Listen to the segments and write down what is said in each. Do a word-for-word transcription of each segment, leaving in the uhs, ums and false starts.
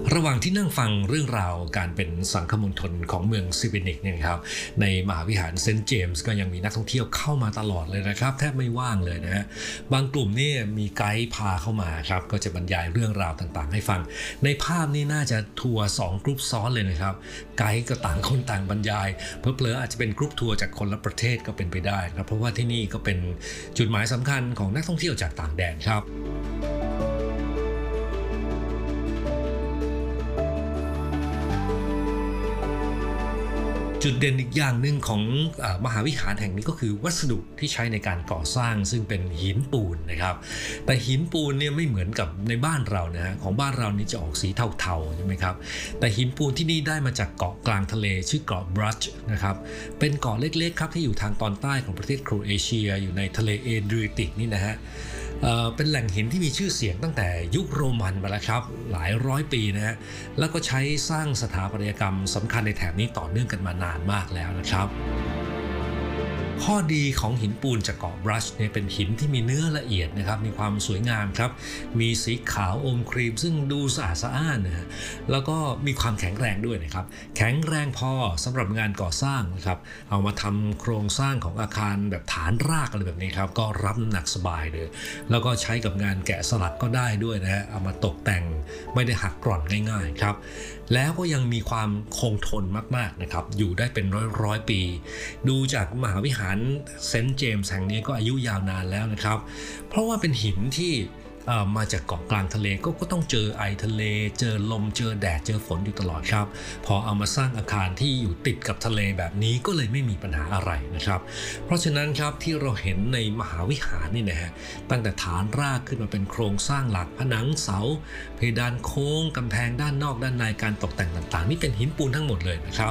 ระหว่างที่นั่งฟังเรื่องราวการเป็นสังคมณฑลของเมืองซิวินิกเนี่ยครับในมหาวิหารเซนต์เจมส์ก็ยังมีนักท่องเที่ยวเข้ามาตลอดเลยนะครับแทบไม่ว่างเลยนะฮะบางกลุ่มนี่มีไกด์พาเข้ามาครับก็จะบรรยายเรื่องราวต่างๆให้ฟังในภาพนี้น่าจะทัวร์สองกรุ๊ปซ้อนเลยนะครับไกด์ก็ต่างคนต่างบรรยายเพลอๆอาจจะเป็นกรุ๊ปทัวร์จากคนละประเทศก็เป็นไปได้ครับเพราะว่าที่นี่ก็เป็นจุดหมายสำคัญของนักท่องเที่ยวจากต่างแดนครับจุดเด่นอีกอย่างหนึ่งของมหาวิหารแห่งนี้ก็คือวัสดุที่ใช้ในการก่อสร้างซึ่งเป็นหินปูนนะครับแต่หินปูนเนี่ยไม่เหมือนกับในบ้านเรานะฮะของบ้านเรานี่จะออกสีเทาๆใช่ไหมครับแต่หินปูนที่นี่ได้มาจากเกาะกลางทะเลชื่อเกาะบรัชนะครับเป็นเกาะเล็กๆครับที่อยู่ทางตอนใต้ของประเทศโครเอเชียอยู่ในทะเลเอเดรียติกนี่นะฮะเอ่อเป็นแหล่งหินที่มีชื่อเสียงตั้งแต่ยุคโรมันมาแล้วครับหลายร้อยปีนะฮะแล้วก็ใช้สร้างสถาปัตยกรรมสำคัญในแถบนี้ต่อเนื่องกันมานานมากแล้วนะครับข้อดีของหินปูนจากเกาะบรัชเนี่ยเป็นหินที่มีเนื้อละเอียดนะครับมีความสวยงามครับมีสีขาวอมครีมซึ่งดูสะอาดสะอ้านนะฮะแล้วก็มีความแข็งแรงด้วยนะครับแข็งแรงพอสำหรับงานก่อสร้างนะครับเอามาทำโครงสร้างของอาคารแบบฐานรากอะไรแบบนี้ครับก็รับน้ำหนักสบายเลยแล้วก็ใช้กับงานแกะสลักก็ได้ด้วยนะฮะเอามาตกแต่งไม่ได้หักกร่อนง่ายๆครับแล้วก็ยังมีความคงทนมากๆนะครับอยู่ได้เป็นร้อยร้อยปีดูจากมหาวิหารเซนต์เจมส์แห่งนี้ก็อายุยาวนานแล้วนะครับเพราะว่าเป็นหินที่มาจากเกาะกลางทะเลก็ก็ต้องเจอไอทะเลเจอลมเจอแดดเจอฝนอยู่ตลอดครับพอเอามาสร้างอาคารที่อยู่ติดกับทะเลแบบนี้ก็เลยไม่มีปัญหาอะไรนะครับเพราะฉะนั้นครับที่เราเห็นในมหาวิหารนี่นะฮะตั้งแต่ฐานรากขึ้นมาเป็นโครงสร้างหลักผนังเสาเพดานโค้งกำแพงด้านนอกด้านในการตกแต่งต่างๆนี่เป็นหินปูนทั้งหมดเลยนะครับ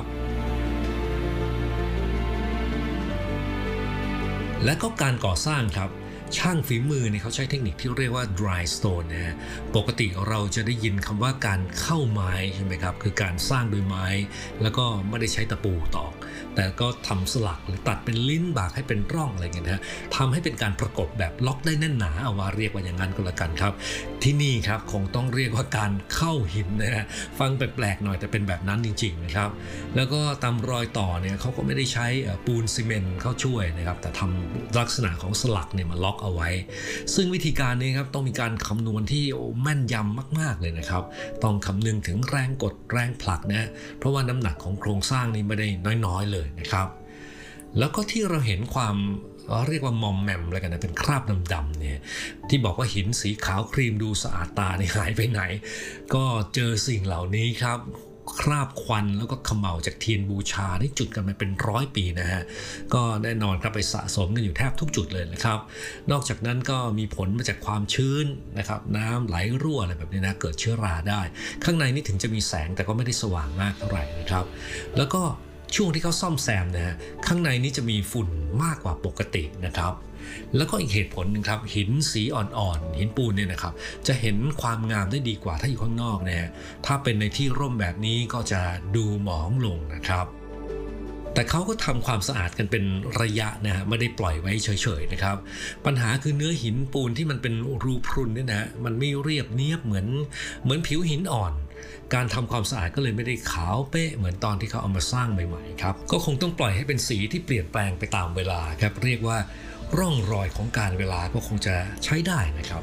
และก็การก่อสร้างครับช่างฝีมือเนี่ยเขาใช้เทคนิคที่เรียกว่า dry stone นะฮะปกติเราจะได้ยินคำว่าการเข้าไม้ใช่ไหมครับคือการสร้างโดยไม้แล้วก็ไม่ได้ใช้ตะปูตอกแต่ก็ทำสลักหรือตัดเป็นลิ้นบากให้เป็นร่องอะไรเงี้ยนะฮะทำให้เป็นการประกบแบบล็อกได้แน่นหนาเอาว่าเรียกว่าอย่างนั้นก็แล้วกันครับที่นี่ครับคงต้องเรียกว่าการเข้าหินนะฮะฟังแปลกๆหน่อยแต่เป็นแบบนั้นจริงๆนะครับแล้วก็ตามรอยต่อเนี่ยเขาก็ไม่ได้ใช้ปูนซีเมนต์เข้าช่วยนะครับแต่ทำลักษณะของสลักเนี่ยมาล็อกเอาไว้ซึ่งวิธีการนี้ครับต้องมีการคำนวณที่แม่นยำมากๆเลยนะครับต้องคำนึงถึงแรงกดแรงผลักนะเพราะว่าน้ำหนักของโครงสร้างนี้ไม่ได้น้อยๆเลยนะครับแล้วก็ที่เราเห็นความเรียกว่ามอมแมมอะไรกันนะเป็นคราบดำๆเนี่ยที่บอกว่าหินสีขาวครีมดูสะอาดตาเนี่ยหายไปไหนก็เจอสิ่งเหล่านี้ครับคราบควันแล้วก็เขม่าจากเทียนบูชาที่จุดกันมาเป็นร้อยปีนะฮะก็แน่นอนครับไปสะสมกันอยู่แทบทุกจุดเลยนะครับนอกจากนั้นก็มีผลมาจากความชื้นนะครับน้ำไหลรั่วอะไรแบบนี้นะเกิดเชื้อราได้ข้างในนี่ถึงจะมีแสงแต่ก็ไม่ได้สว่างมากเท่าไหร่นะครับแล้วก็ช่วงที่เขาซ่อมแซมนะฮะข้างในนี้จะมีฝุ่นมากกว่าปกตินะครับแล้วก็อีกเหตุผลหนึ่งครับหินสีอ่อนๆหินปูนเนี่ยนะครับจะเห็นความงามได้ดีกว่าถ้าอยู่ข้างนอกนะฮะถ้าเป็นในที่ร่มแบบนี้ก็จะดูหมองลงนะครับแต่เขาก็ทำความสะอาดกันเป็นระยะนะฮะไม่ได้ปล่อยไว้เฉยๆนะครับปัญหาคือเนื้อหินปูนที่มันเป็นรูพรุนเนี่ยนะมันไม่เรียบเนียบเหมือนเหมือนผิวหินอ่อนการทำความสะอาดก็เลยไม่ได้ขาวเป๊ะเหมือนตอนที่เขาเอามาสร้างใหม่ๆครับก็คงต้องปล่อยให้เป็นสีที่เปลี่ยนแปลงไปตามเวลาครับเรียกว่าร่องรอยของการเวลาก็คงจะใช้ได้นะครับ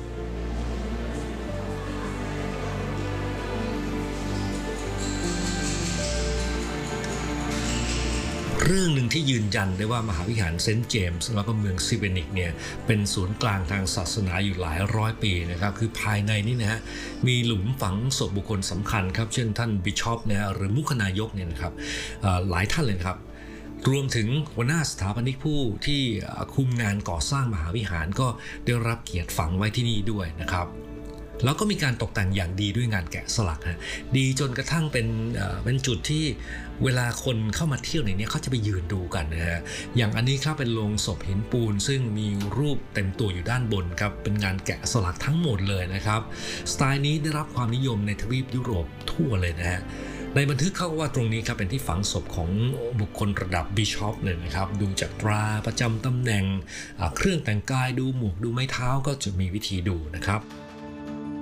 เรื่องหนึ่งที่ยืนยันได้ว่ามหาวิหารเซนต์เจมส์แล้วก็เมืองซิเวนิกเนี่ยเป็นศูนย์กลางทางศาสนาอยู่หลายร้อยปีนะครับคือภายในนี่นะฮะมีหลุมฝังศพบุคคลสำคัญครับเช่นท่านบิชอปเนี่ยหรือมุขนายกเนี่ยนะครับหลายท่านเลยครับรวมถึงหัวหน้าสถาปนิกผู้ที่คุมงานก่อสร้างมหาวิหารก็ได้รับเกียรติฝังไว้ที่นี่ด้วยนะครับแล้วก็มีการตกแต่งอย่างดีด้วยงานแกะสลักฮะดีจนกระทั่งเป็นเอ่อเป็นจุดที่เวลาคนเข้ามาเที่ยวในนี้เขาจะไปยืนดูกันนะฮะอย่างอันนี้ครับเป็นโลงศพหินปูนซึ่งมีรูปเต็มตัวอยู่ด้านบนครับเป็นงานแกะสลักทั้งหมดเลยนะครับสไตล์นี้ได้รับความนิยมในทวีปยุโรปทั่วเลยนะฮะในบันทึกเขาว่าตรงนี้ครับเป็นที่ฝังศพของบุคคลระดับบิชอปเลยนะครับดูจากตราประจำตำแหน่งเครื่องแต่งกายดูหมวกดูไม้เท้าก็จะมีวิธีดูนะครับ